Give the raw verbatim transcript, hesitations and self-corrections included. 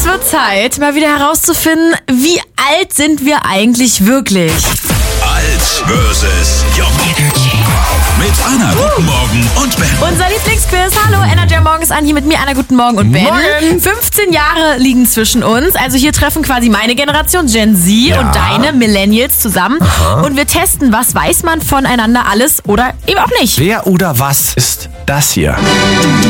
wird Zeit, mal wieder herauszufinden, wie alt sind wir eigentlich wirklich? Alt versus Jung. Mit Anna, guten Morgen und Ben. Unser Lieblingsquiz. Hallo, Energy morgens an, hier mit mir, Anna, guten Morgen und Ben. Morgen. fünfzehn Jahre liegen zwischen uns. Also hier treffen quasi meine Generation Gen Z Ja. und deine Millennials zusammen. Aha. Und wir testen, was weiß man voneinander alles oder eben auch nicht. Wer oder was ist das hier?